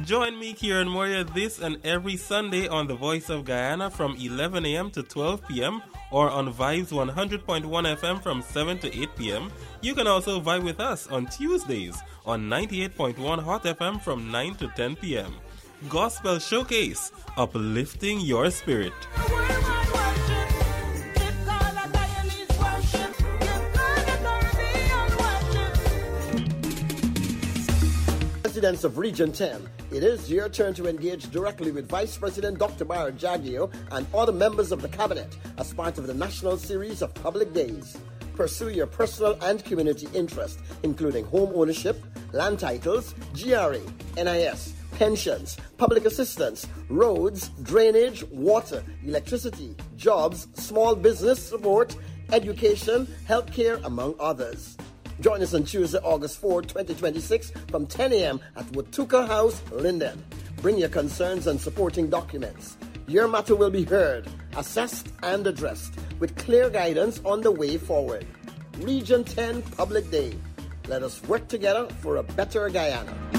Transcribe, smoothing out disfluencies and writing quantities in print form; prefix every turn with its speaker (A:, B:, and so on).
A: Join me, Kieran Moria, this and every Sunday on The Voice of Guyana from 11 a.m. to 12 p.m. or on Vibes 100.1 FM from 7 to 8 p.m. You can also vibe with us on Tuesdays on 98.1 Hot FM from 9 to 10 p.m. Gospel Showcase, uplifting your spirit.
B: Residents of Region 10, it is your turn to engage directly with Vice President Dr. Byron Jagio and other members of the Cabinet as part of the national series of public days. Pursue your personal and community interest, including home ownership, land titles, GRA, NIS, pensions, public assistance, roads, drainage, water, electricity, jobs, small business support, education, healthcare, among others. Join us on Tuesday, August 4, 2026 from 10 a.m. at Watuka House, Linden. Bring your concerns and supporting documents. Your matter will be heard, assessed, and addressed with clear guidance on the way forward. Region 10 Public Day. Let us work together for a better Guyana.